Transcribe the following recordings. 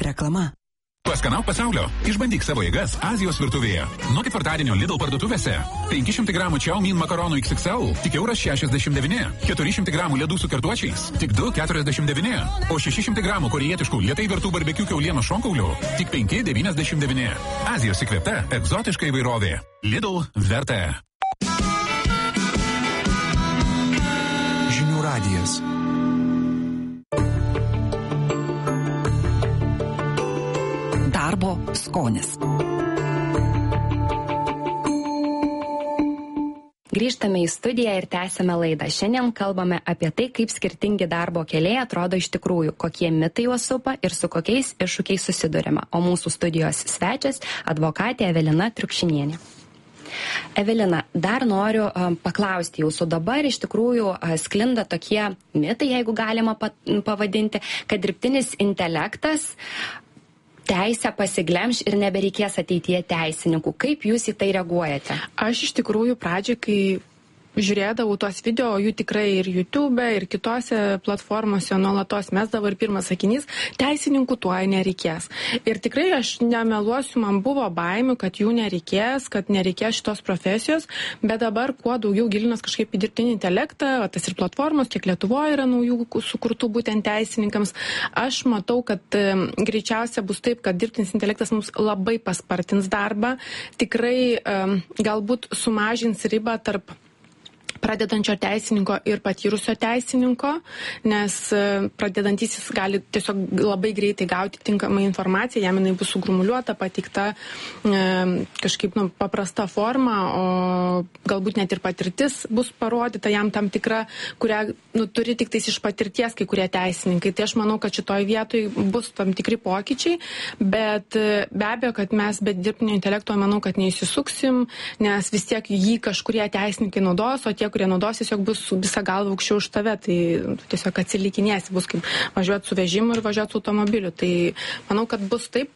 Reklama. Paskanauk pasaulio. Išbandyk savo jėgas Azijos virtuvėje. Nuo ketvirtadienio Lidl parduotuvėse. 500 gramų Chow Mein makaronų XXL tik €1,69. 400 gramų ledų su kartuočiais tik €2,49. O 600 gramų korejietiškų lietai virtų barbekių kiaulienos šonkaulių tik €5,99. Azijos įkvėpta egzotiška įvairovė. Lidl verta. Žinių radijas. Darbo skonis. Grįžtame į studiją ir tęsime laidą. Šiandien kalbame apie tai, kaip skirtingi darbo keliai atrodo iš tikrųjų, kokie mitai juos supa ir su kokiais iššūkiais susidurime. O mūsų studijos svečias advokatė Evelina Triukšinienė. Evelina, dar noriu paklausti jūsų. Dabar iš tikrųjų sklinda tokie mitai, jeigu galima pavadinti, kad dirbtinis intelektas teisę pasiglemš ir nebereikės ateityje teisininkų. Kaip jūs į tai reaguojate? Aš iš tikrųjų pradžiai, kai žiūrėdavau tuos video, jų tikrai ir YouTube, ir kitose platformose nuolatos mesdavo ir pirmas sakinys, teisininkų tuoj nereikės. Ir tikrai aš nemeluosiu, man buvo baimių, kad jų nereikės, kad nereikės šitos profesijos, bet dabar kuo daugiau gilinas kažkaip į dirbtinį intelektą, o tas ir platformos, tiek Lietuvoje yra naujų sukurtų būtent teisininkams, aš matau, kad greičiausia bus taip, kad dirbtinis intelektas mums labai paspartins darbą, tikrai galbūt sumažins ribą tarp pradedančio teisininko ir patyrusio teisininko, nes pradedantysis gali tiesiog labai greitai gauti tinkamą informaciją, jam jinai bus sugrumuliuota, pateikta kažkaip paprasta forma, o galbūt net ir patirtis bus parodyta jam tam tikra, kurią turi tik tais iš patirties kai kurie teisininkai. Tai aš manau, kad šitoj vietoj bus tam tikri pokyčiai, bet be abejo, kad mes be dirbtinio intelekto manau, kad neįsisuksim, nes vis tiek jį kažkurie teisininkai naudos, o tie, kurie naudos, tiesiog bus visą galvą aukščiau už tave, tai tiesiog atsilikinėsi, bus kaip važiuoti su vežimu ir važiuoti su automobiliu. Tai manau, kad bus taip,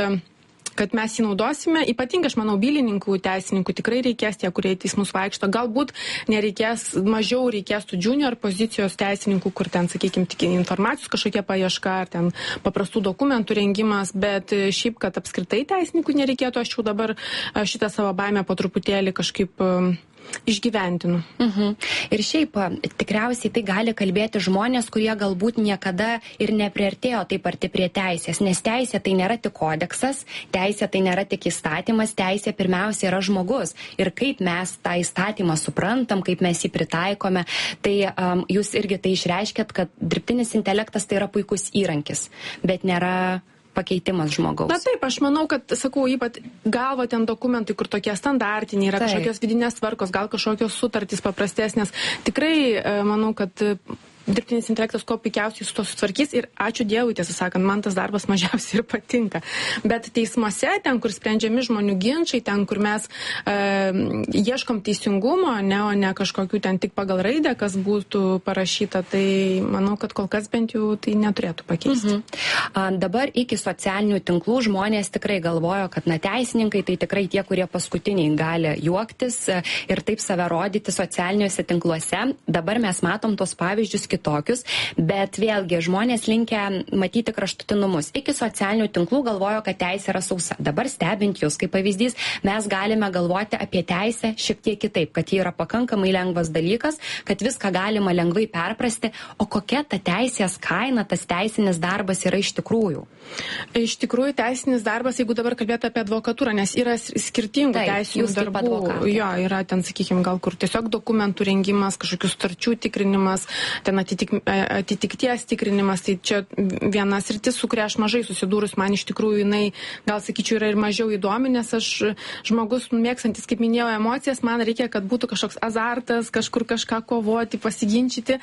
kad mes jį naudosime. Ypatingai, aš manau, bylininkų, teisininkų tikrai reikės, tie, kurie į teismus vaikšto. Galbūt nereikės, mažiau reikės tų junior pozicijos teisininkų, kur ten, sakykime, tik informacijos kažkokie paieška, ar ten paprastų dokumentų rengimas, bet šiaip, kad apskritai teisininkų nereikėtų, aš jau dabar šitą savo baimę po truputėlį kažkaip išgyventinu. Ir šiaip tikriausiai tai gali kalbėti žmonės, kurie galbūt niekada ir nepriartėjo taip arti prie teisės, nes teisė tai nėra tik kodeksas, teisė tai nėra tik įstatymas, teisė pirmiausia yra žmogus. Ir kaip mes tą įstatymą suprantam, kaip mes jį pritaikome, tai jūs irgi tai išreiškėt, kad dirbtinis intelektas tai yra puikus įrankis, bet nėra pakeitimas žmogaus. Na taip, aš manau, kad, sakau, ypač galvo ten dokumentai, kur tokie standartiniai, yra kažkokios vidinės tvarkos, gal kažkokios sutartys paprastesnės. Tikrai manau, kad dirbtinis intelektas kuo puikiausiai su to sutvarkys ir ačiū Dievui, tiesą sakant, man tas darbas mažiausiai ir patinka. Bet teismuose, ten, kur sprendžiami žmonių ginčiai, ten, kur mes ieškom teisingumo, o ne kažkokių ten tik pagal raidę, kas būtų parašyta, tai manau, kad kol kas bent jau tai neturėtų pakeisti. Dabar iki socialinių tinklų žmonės tikrai galvojo, kad teisininkai tai tikrai tie, kurie paskutiniai gali juoktis ir taip save rodyti socialiniuose tinkluose. Dabar mes matom tos pavyzdžius kitokius, bet vėlgi žmonės linkę matyti kraštutinumus. Iki socialinių tinklų galvojo, kad teisė yra sausa. Dabar stebint jūs, kaip pavyzdys, mes galime galvoti apie teisę šiek tiek kitaip, kad ji yra pakankamai lengvas dalykas, kad viską galima lengvai perprasti, o kokia ta teisės kaina, tas teisinis darbas yra iš tikrųjų? Iš tikrųjų, teisinis darbas, jeigu dabar kalbėti apie advokatūrą, nes yra skirtingų teisinių darbų. Jo, yra ten, sakykime, gal kur tiesiog dokumentų rengimas, kažkokių sutarčių tikrinimas, ten atitikties tikrinimas, tai čia viena sritis, su kuria aš mažai susidūrus, man iš tikrųjų jinai, gal sakyčiau, yra ir mažiau įdomi, nes aš žmogus mėgstantis, kaip minėjau, emocijas, man reikia, kad būtų kažkoks azartas, kažkur kažką kovoti, pasiginčyti,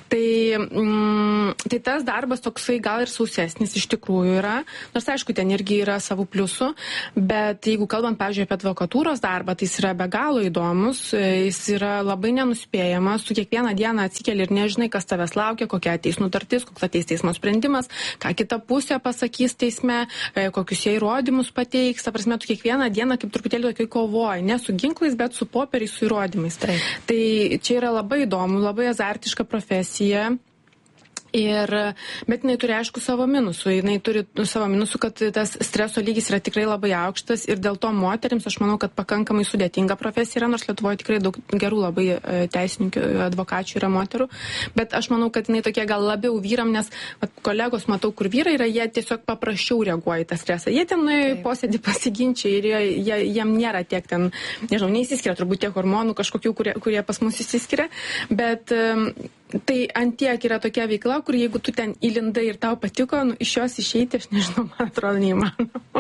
tai tas darbas toksai gal ir sausesnis iš tikrųjų yra, nors aišku, ten irgi yra savų pliusų, bet jeigu kalbant, pavyzdžiui, apie advokatūros darbą, tai jis yra be galo įdomus, jis yra labai nenuspėjamas, tu kiekvieną dieną atsikeli ir nežinai, kas tavęs laukia, kokia ateis nutartis, koks ateis teismo sprendimas, ką kita pusė pasakys teisme, kokius jie įrodymus pateiks. Ta prasme, tu kiekvieną dieną kaip truputėlį tokiai kovoji, ne su ginklais, bet su popieriais, su įrodymais. Tai čia yra labai įdomu, labai azartiška profesija. Bet jinai turi aišku savo minusų. Jinai turi savo minusų, kad tas streso lygis yra tikrai labai aukštas ir dėl to moterims aš manau, kad pakankamai sudėtinga profesija yra, nors Lietuvoje tikrai daug gerų labai teisininkų, advokačių yra moterų. Bet aš manau, kad jinai tokie gal labiau vyram, nes kolegos matau, kur vyrai yra, jie tiesiog paprasčiau reaguoja į tą stresą. Jie ten nuėjo į posėdį pasiginčia ir jiem nėra tiek ten, nežinau, neįsiskiria turbūt tiek hormonų kažkokių, kurie pas mus įsiskiria. Bet tai antiek yra tokia veikla, kur jeigu tu ten įlindai ir tau patiko, iš jos išeiti, aš nežinau, man atrodo neįmanoma.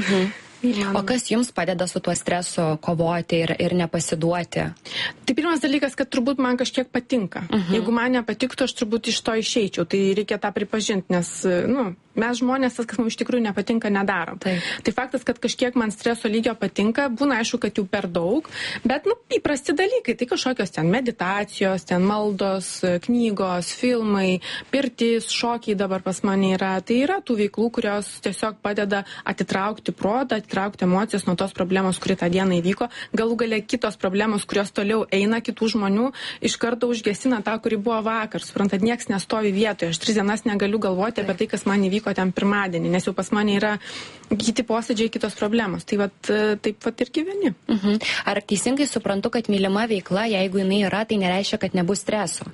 O kas jums padeda su tuo stresu kovoti ir nepasiduoti? Tai pirmas dalykas, kad turbūt man kažkiek patinka. Jeigu man nepatiktų, aš turbūt iš to išeičiau. Tai reikia tą pripažinti, nes mes žmonės, tas, kas mums iš tikrųjų nepatinka, nedarom. Tai faktas, kad kažkiek man streso lygio patinka, būna aišku, kad jų per daug, bet įprasti dalykai, tai kažkokios ten meditacijos, ten maldos, knygos, filmai, pirtis, šokiai dabar pas mane yra. Tai yra tų veiklų, kurios tiesiog padeda atitraukti protą, atitraukti emocijas nuo tos problemos, kuri tą dieną įvyko. Galų gale kitos problemos, kurios toliau eina kitų žmonių, iš karto užgesina tą, kuri buvo vakar. Suprantat, nieks nestovi vietoje. Aš 3 dienas negaliu galvoti apie tai, kas man įvyko ten pirmadienį, nes jau pas mane yra kiti posėdžiai, kitos problemos. Tai taip ir gyveni. Ar teisingai suprantu, kad mylima veikla, jeigu jinai yra, tai nereiškia, kad nebus streso?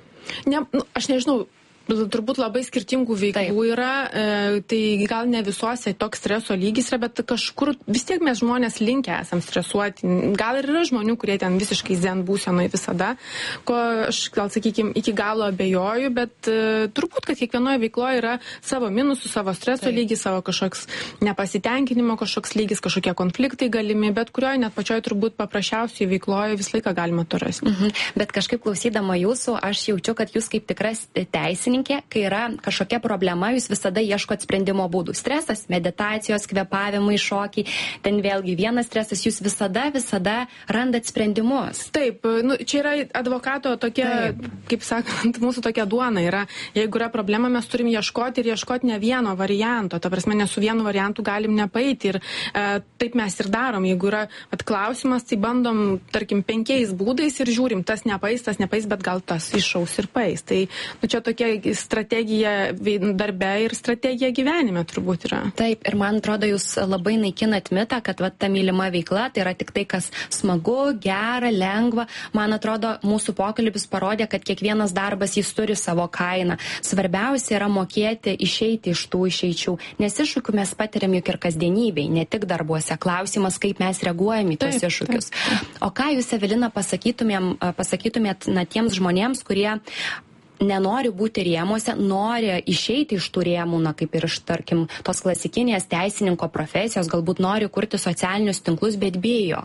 Aš nežinau. Turbūt labai skirtingų veiklų yra, tai gal ne visuose toks streso lygis yra, bet kažkur vis tiek mes žmonės linkę esam stresuoti. Gal ir yra žmonių, kurie ten visiškai zen būsenoje visada, ko aš gal, sakykime, iki galo abejoju, bet turbūt, kad kiekvienoje veikloje yra savo minusų, savo streso lygis, savo kažkoks nepasitenkinimo, kažkoks lygis, kažkokie konfliktai galimi, bet kurioje net pačioje turbūt paprasčiausiai veikloje visą laiką galima to rasti. Bet kažkaip klausydama jūsų, aš jaučiu, kad jūs kaip tikras teisininkė, kai yra kažkokia problema, jūs visada ieškot sprendimo būdų. Stresas, meditacijos, kvėpavimai, šokiai, ten vėlgi vienas stresas, jūs visada randat sprendimus. Taip, čia yra advokato tokia, kaip sakant, mūsų tokia duona yra. Jeigu yra problema, mes turim ieškoti ne vieno varianto. Ta prasme, ne su vienu variantu galim nepaeiti. Ir taip mes ir darom. Jeigu yra klausimas, tai bandom, tarkim, 5 būdais ir žiūrim, tas nepaeis, bet gal tas iššaus ir paeis. Tai čia tokia strategija darbe ir strategija gyvenime turbūt yra. Taip, ir man atrodo, jūs labai naikinat mitą, kad ta mylima veikla tai yra tik tai, kas smagu, gera, lengva. Man atrodo, mūsų pokalbis parodė, kad kiekvienas darbas jis turi savo kainą. Svarbiausia yra mokėti išeiti iš tų išeičių, nes iššūkių mes patiriam juk ir kasdienybėj, ne tik darbuose. Klausimas, kaip mes reaguojam į tos iššūkius. O ką jūs, Evelina, pasakytumėt tiems žmonėms, kurie nenori būti rėmuose, nori išeiti iš tų rėmų, kaip ir iš, tarkim, tos klasikinės teisininko profesijos, galbūt nori kurti socialinius tinklus, bet bijo?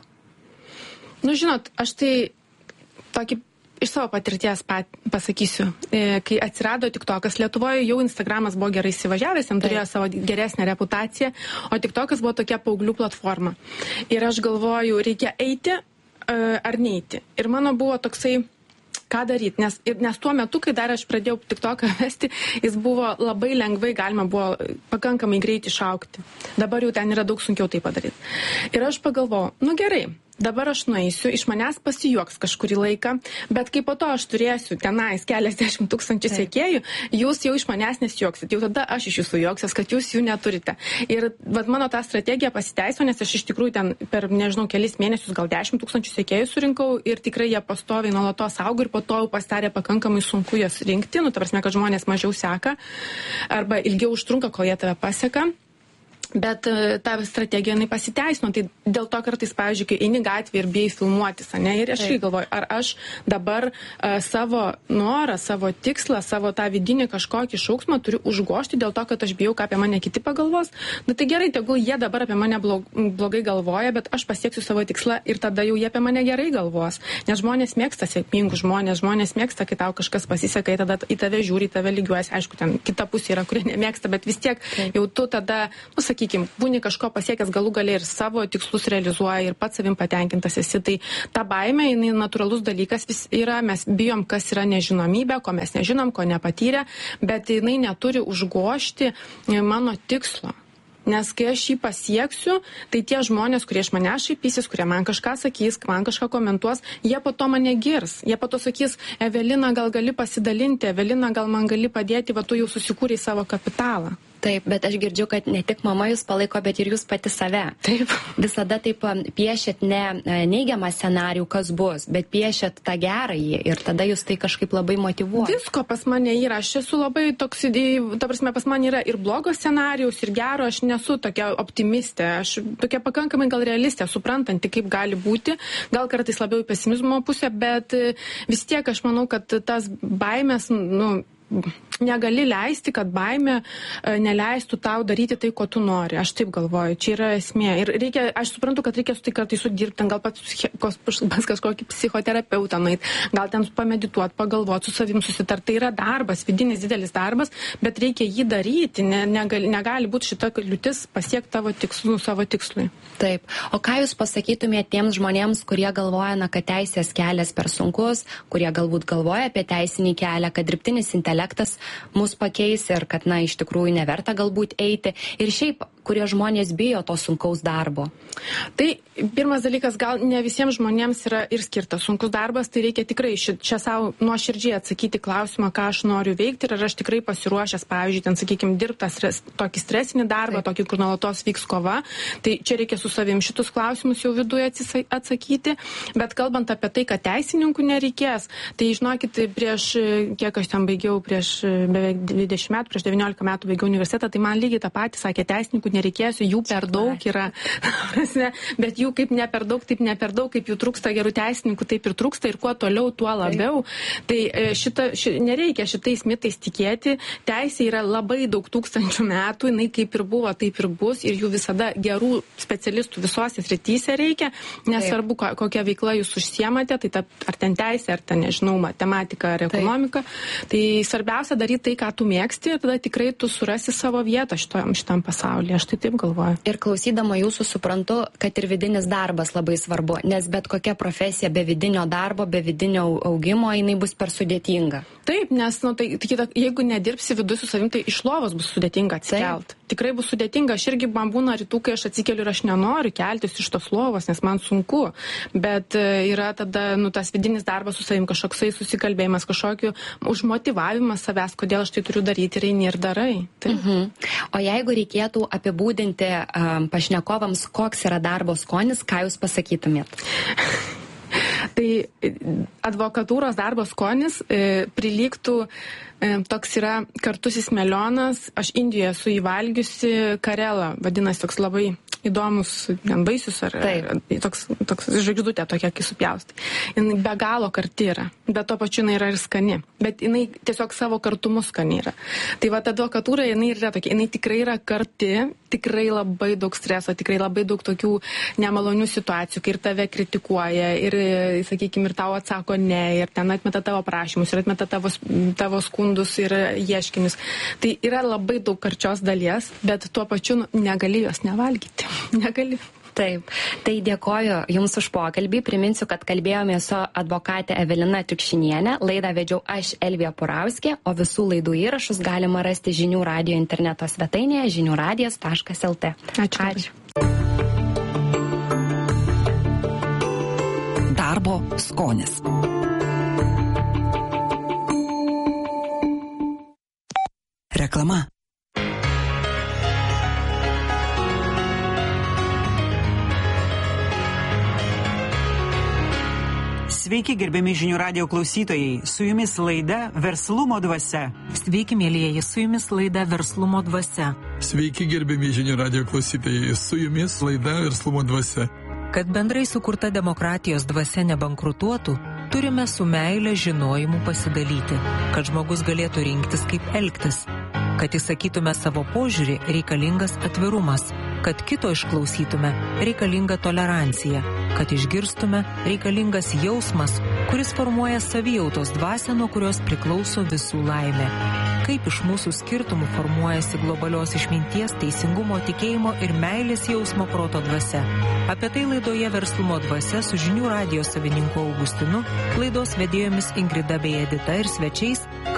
Žinot, aš tai tokį iš savo patirties pasakysiu. Kai atsirado TikTokas Lietuvoje, jau Instagramas buvo gerai įsivažiavęs, jam turėjo savo geresnę reputaciją, o TikTokas buvo tokia paauglių platforma. Ir aš galvoju, reikia eiti ar neiti. Ir mano buvo toksai, ką daryti, nes tuo metu, kai dar aš pradėjau TikToką vesti, jis buvo labai lengvai, galima buvo pakankamai greit išaugti. Dabar jau ten yra daug sunkiau tai padaryti. Ir aš pagalvojau, gerai, dabar aš nueisiu, iš manęs pasijuoks kažkurį laiką, bet kai po to aš turėsiu tenais keliasdešimt tūkstančių sekėjų, jūs jau iš manęs nesijuoksit, jau tada aš iš jūsų juoksiuos, kad jūs jų neturite. Ir mano ta strategija pasiteisino, nes aš iš tikrųjų ten per, nežinau, kelis mėnesius gal 10 tūkstančių sekėjų surinkau ir tikrai jie pastoviai nuolatos augo ir po to jau pasidarė pakankamai sunku jas rinkti, ta prasme, kad žmonės mažiau seka arba ilgiau užtrunka, kol jie tave paseka. Bet ta strategija, jinai pasiteisino. Tai dėl to kartais, pavyzdžiui, kai eini gatvėje ir bijai filmuotis, ir aš galvoju, ar aš dabar savo norą, savo tikslą, savo tą vidinį kažkokį šauksmą turiu užgožti dėl to, kad aš bijau, ką apie mane kiti pagalvos. Tai gerai, tegul jie dabar apie mane blogai galvoja, bet aš pasieksiu savo tikslą ir tada jau jie apie mane gerai galvos. Nes žmonės mėgsta sėkmingų žmonės mėgsta, kai tau kažkas pasiseka, tada į tave žiūri, į tave lygiuojas. Aišku, ten kita pusė yra, kurie nemėgsta, bet vis tiek jau tu tada, sakykime, būni kažko pasiekęs, galų galiai ir savo tikslus realizuoja ir pats savim patenkintas esi. Tai ta baimė, jinai natūralus dalykas yra, mes bijom, kas yra nežinomybė, ko mes nežinom, ko nepatyrė, bet jinai neturi užgožti mano tikslo. Nes kai aš jį pasieksiu, tai tie žmonės, kurie iš mane šaipysis, kurie man kažką sakys, man kažką komentuos, jie po to mane girs. Jie po to sakys, Evelina, gal gali pasidalinti, Evelina, gal man gali padėti, va tu jau susikūrei savo kapitalą. Taip, bet aš girdžiu, kad ne tik mama jūs palaiko, bet ir jūs pati save. Taip. Visada taip piešėt ne neigiamą scenarijų, kas bus, bet piešėt tą gerąjį ir tada jūs tai kažkaip labai motyvuoja. Visko pas mane yra. Aš esu labai toks, ta prasme, pas mane yra ir blogo scenarijaus, ir gero. Aš nesu tokia optimistė. Aš tokia pakankamai gal realistė, suprantanti, kaip gali būti. Gal kartais labiau į pesimizmo pusę, bet vis tiek aš manau, kad tas baimės, negali leisti, kad baimė neleistų tau daryti tai, ko tu nori. Aš taip galvoju, čia yra esmė. Ir aš suprantu, kad reikia su tai kartais sudirbti, gal pas kažkokį psichoterapeutą nueit, gal ten pamedituoti, pagalvoti, su savim susitarti. Tai yra darbas, vidinis didelis darbas, bet reikia jį daryti. Negali būti šita kliūtis pasiekti savo tikslui. Taip. O ką jūs pasakytumėte tiems žmonėms, kurie galvoja, kad teisės kelias per sunkus, kurie galbūt galvoja apie teisinį kelią, kad dirbtinis intelektas mus pakeis ir kad, iš tikrųjų neverta galbūt eiti. Ir šiaip, kurie žmonės bijo to sunkaus darbo. Tai pirmas dalykas, gal ne visiems žmonėms yra ir skirtas sunkus darbas, tai reikia tikrai čia savo nuoširdžiai atsakyti klausimą, ką aš noriu veikti ir ar aš tikrai pasiruošęs, pavyzdžiui, ten, sakykime, dirbti tokį stresinį darbą, tokį, kur nuolatos vyks kova. Tai čia reikia su savim šitus klausimus jau viduje atsakyti. Bet kalbant apie tai, kad teisininkų nereikės, tai žinokit, kiek aš ten baigiau prieš beveik 20 metų, prieš 19 metų baigiau universitetą, tai man lygiai tą patį sakė, teisininkų nereikėsiu, jų per daug yra, bet jų kaip ne per daug, kaip jų trūksta gerų teisininkų, taip ir trūksta ir kuo toliau, tuo labiau. Tai nereikia šitais mitais tikėti, teisė yra labai daug tūkstančių metų, jinai kaip ir buvo, taip ir bus ir jų visada gerų specialistų visose srityse reikia, nesvarbu, kokia veikla jūs užsiemate, tai ar ten teisė, ar ten, nežinau, matematika, ar ekonomika, tai svarbiausia daryti tai, ką tu mėgsti ir tada tikrai tu surasi savo vietą šitam pasaulyje. Aš tai taip galvoju. Ir klausydama jūsų suprantu, kad ir vidinis darbas labai svarbu, nes bet kokia profesija be vidinio darbo, be vidinio augimo, jinai bus per sudėtinga. Taip, nes jeigu nedirbsi viduje su savim, tai iš lovos bus sudėtinga atsikelt. Tikrai bus sudėtinga. Aš irgi man būna rytų, kai aš atsikeliu ir aš nenoriu keltis iš tos lovos, nes man sunku. Bet yra tada tas vidinis darbas su savim, kažkoksai susikalbėjimas, kažkokiu užmotyvavimas savęs, kodėl aš tai turiu daryti ir eini ir darai. O jeigu reikėtų apibūdinti pašnekovams, koks yra darbo skonis, ką jūs pasakytumėt? Tai advokatūros darbo skonis prilygtų, toks yra kartusis melionas, aš Indijoje esu įvalgiusi karelą, vadinasi toks labai įdomus vaisius ar toks žvaigždutė tokia, kai supjaustai. Jis be galo karti yra, bet to pačiu jinai yra ir skani, bet jinai tiesiog savo kartumu skani yra. Tai va, advokatūra jinai yra tokia, jinai tikrai yra karti, tikrai labai daug streso, tikrai labai daug tokių nemalonių situacijų, kai ir tave kritikuoja, ir, sakykime, ir tau atsako ne, ir ten atmeta tavo prašymus, ir atmeta tavo skundus ir ieškinius. Tai yra labai daug karčios dalies, bet tuo pačiu negali jos nevalgyti. Negali. Taip, tai dėkoju Jums už pokalbį. Priminsiu, kad kalbėjome su advokate Evelina Triukšinienė. Laidą vedžiau aš, Elvija Purauskė, o visų laidų įrašus galima rasti Žinių radijo interneto svetainėje žiniųradijas.lt. Ačiū. Darbo skonis. Reklama. Sveiki, gerbiami Žinių radijo klausytojai, su jumis laida Verslumo dvasia. Sveiki, mielieji, su jumis laida Verslumo dvasia. Sveiki, gerbiami Žinių radijo klausytojai, su jumis laida Verslumo dvasia. Kad bendrai sukurta demokratijos dvasia nebankrutuotų, turime su meile žinojimu pasidalyti, kad žmogus galėtų rinktis, kaip elgtis. Kad įsakytume savo požiūrį, reikalingas atvirumas. Kad kito išklausytume, reikalinga tolerancija. Kad išgirstume, reikalingas jausmas, kuris formuoja savijautos dvasią, nuo kurios priklauso visų laimė. Kaip iš mūsų skirtumų formuojasi globalios išminties, teisingumo, tikėjimo ir meilės jausmo proto dvasia. Apie tai laidoje Verslumo dvasia su Žinių radijo savininku Augustinu, laidos vedėjomis Ingrida bei Edita ir svečiais